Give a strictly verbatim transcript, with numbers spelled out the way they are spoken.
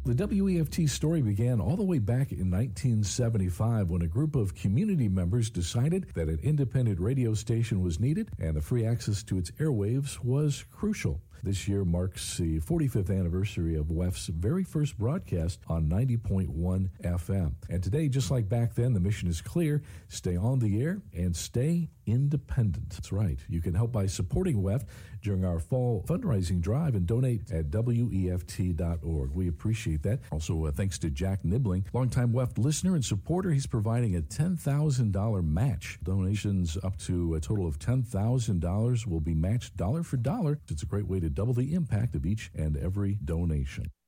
The W E F T story began all the way back in nineteen seventy-five when a group of community members decided that an independent radio station was needed and the free access to its airwaves was crucial. This year marks the forty-fifth anniversary of W E F's very first broadcast on ninety point one F M. And today, just like back then, the mission is clear: stay on the air and stay independent. That's right. You can help by supporting W E F during our fall fundraising drive and donate at W E F T dot org. We appreciate that. Also, uh, thanks to Jack Nibbling, longtime W E F listener and supporter. He's providing a ten thousand dollars match. Donations up to a total of ten thousand dollars will be matched dollar for dollar. It's a great way to double the impact of each and every donation.